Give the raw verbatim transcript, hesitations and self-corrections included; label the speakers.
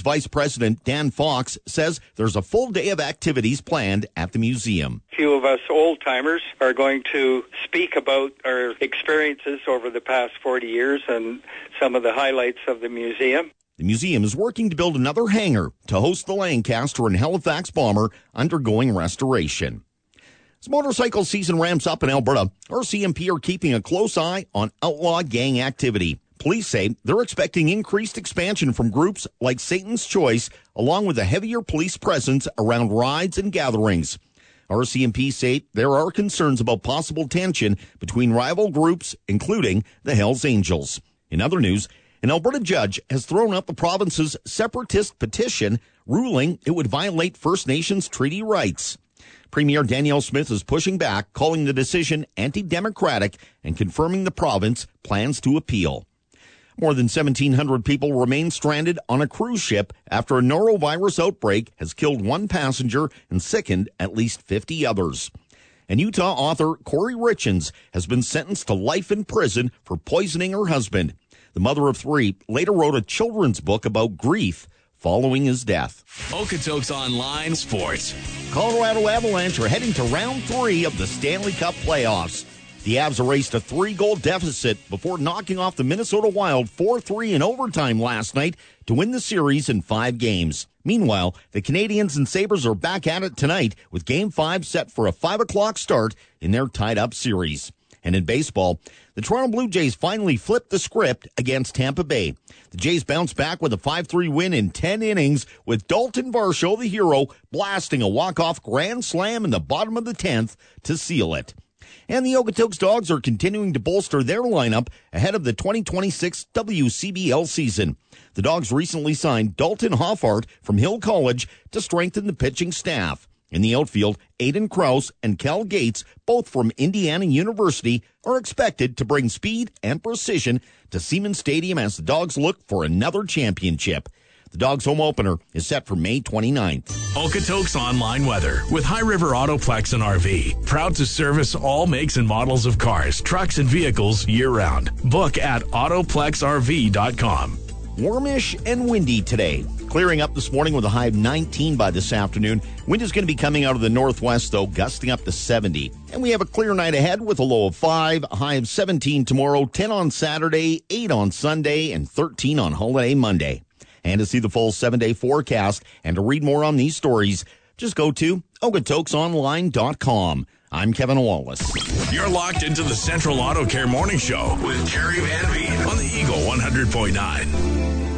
Speaker 1: Vice President Dan Fox says there's a full day of activities planned at the museum.
Speaker 2: A few of us old-timers are going to speak about our experiences over the past forty years and some of the highlights of the museum.
Speaker 1: The museum is working to build another hangar to host the Lancaster and Halifax bomber undergoing restoration. As motorcycle season ramps up in Alberta, R C M P are keeping a close eye on outlaw gang activity. Police say they're expecting increased expansion from groups like Satan's Choice, along with a heavier police presence around rides and gatherings. R C M P say there are concerns about possible tension between rival groups, including the Hells Angels. In other news, an Alberta judge has thrown out the province's separatist petition, ruling it would violate First Nations treaty rights. Premier Danielle Smith is pushing back, calling the decision anti-democratic and confirming the province plans to appeal. More than seventeen hundred people remain stranded on a cruise ship after a norovirus outbreak has killed one passenger and sickened at least fifty others. And Utah author Corey Richens has been sentenced to life in prison for poisoning her husband. The mother of three later wrote a children's book about grief following his death.
Speaker 3: Okotoks Online Sports.
Speaker 1: Colorado Avalanche are heading to round three of the Stanley Cup playoffs. The Avs erased a three-goal deficit before knocking off the Minnesota Wild four three in overtime last night to win the series in five games. Meanwhile, the Canadiens and Sabres are back at it tonight with Game five set for a five o'clock start in their tied-up series. And in baseball, the Toronto Blue Jays finally flipped the script against Tampa Bay. The Jays bounced back with a five three win in ten innings, with Dalton Varsho, the hero, blasting a walk-off grand slam in the bottom of the tenth to seal it. And the Okotoks Dogs are continuing to bolster their lineup ahead of the twenty twenty-six W C B L season. The Dogs recently signed Dalton Hoffart from Hill College to strengthen the pitching staff. In the outfield, Aiden Krause and Cal Gates, both from Indiana University, are expected to bring speed and precision to Siemens Stadium as the Dogs look for another championship. The Dogs' home opener is set for May twenty-ninth.
Speaker 3: Okotoks Online Weather with High River Autoplex and R V. Proud to service all makes and models of cars, trucks, and vehicles year-round. Book at autoplex r v dot com.
Speaker 1: Warmish and windy today. Clearing up this morning with a high of nineteen by this afternoon. Wind is going to be coming out of the northwest, though, gusting up to seventy. And we have a clear night ahead with a low of five, a high of seventeen tomorrow, ten on Saturday, eight on Sunday, and thirteen on holiday Monday. And to see the full seven-day forecast and to read more on these stories, just go to okotoks online dot com. I'm Kevin Wallace.
Speaker 3: You're locked into the Central Auto Care Morning Show with Terry Van Veen on the Eagle one hundred point nine.